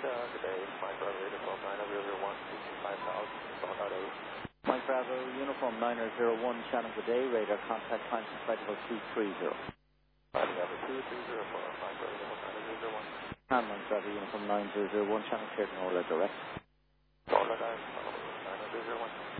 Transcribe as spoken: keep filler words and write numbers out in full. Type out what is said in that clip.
uh, good day. Mike Bravo, Uniform nine zero zero one, sixty-five thousand, South out eight. Mike Bravo, Uniform nine zero one, Shannon, good day. Radar contact time to flight level two three zero. Mike Bravo, two three zero four, Mike Bravo, Uniform nine zero zero one. And Mike Bravo, Uniform nine zero zero one, Shannon, cleared and all direct. All that, nine zero zero one.